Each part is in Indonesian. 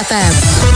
FM.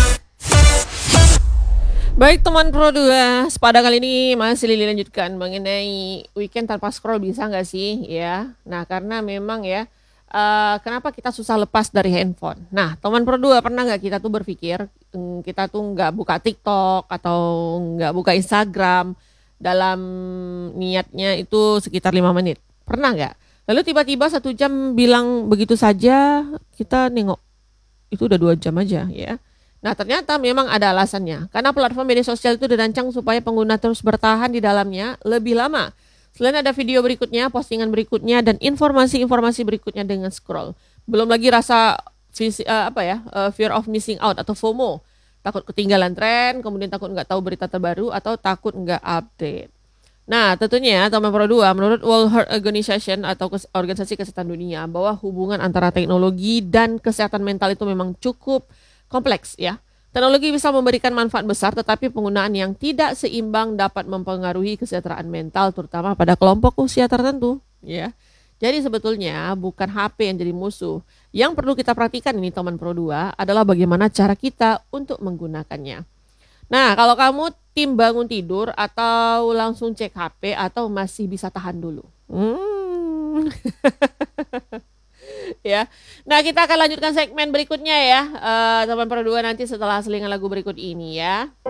Baik teman Pro 2, pada kali ini masih Lili lanjutkan mengenai weekend tanpa scroll bisa nggak sih ya. Nah karena memang ya kenapa kita susah lepas dari handphone. Nah teman Pro 2 pernah nggak kita tuh berpikir kita tuh nggak buka TikTok atau nggak buka Instagram dalam niatnya itu sekitar 5 menit. Pernah nggak? Lalu tiba-tiba 1 jam bilang begitu saja kita nengok itu udah 2 jam aja ya. Nah ternyata memang ada alasannya. Karena platform media sosial itu dirancang supaya pengguna terus bertahan di dalamnya lebih lama. Selain ada video berikutnya, postingan berikutnya, dan informasi-informasi berikutnya dengan scroll. Belum lagi rasa fear of missing out atau FOMO. Takut ketinggalan tren, kemudian takut nggak tahu berita terbaru, atau takut nggak update. Nah tentunya teman Pro 2 menurut World Health Organization atau Organisasi Kesehatan Dunia bahwa hubungan antara teknologi dan kesehatan mental itu memang cukup kompleks ya. Teknologi bisa memberikan manfaat besar tetapi penggunaan yang tidak seimbang dapat mempengaruhi kesejahteraan mental terutama pada kelompok usia tertentu ya. Jadi sebetulnya bukan HP yang jadi musuh. Yang perlu kita perhatikan ini teman Pro 2 adalah bagaimana cara kita untuk menggunakannya. Nah, kalau kamu tim bangun tidur atau langsung cek HP atau masih bisa tahan dulu? Ya. Nah, kita akan lanjutkan segmen berikutnya ya. Teman Pro 2 nanti setelah selingan lagu berikut ini ya.